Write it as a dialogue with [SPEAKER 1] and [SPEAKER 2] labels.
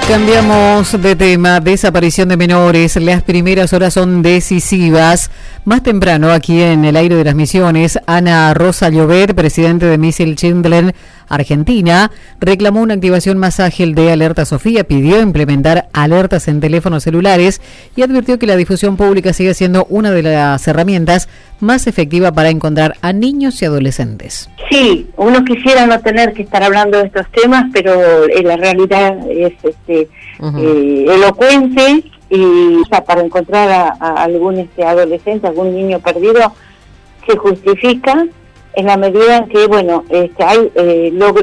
[SPEAKER 1] Cambiamos de tema, desaparición de menores. Las primeras horas son decisivas. Más temprano, aquí en el aire de las Misiones, Ana Rosa Llobet, presidente de Missing Children Argentina, reclamó una activación más ágil de Alerta Sofía, pidió implementar alertas en teléfonos celulares y advirtió que la difusión pública sigue siendo una de las herramientas más efectivas para encontrar a niños y adolescentes.
[SPEAKER 2] Sí, uno quisiera no tener que estar hablando de estos temas, pero la realidad es elocuente, y para encontrar a algún adolescente, algún niño perdido, se justifica en la medida en que, hay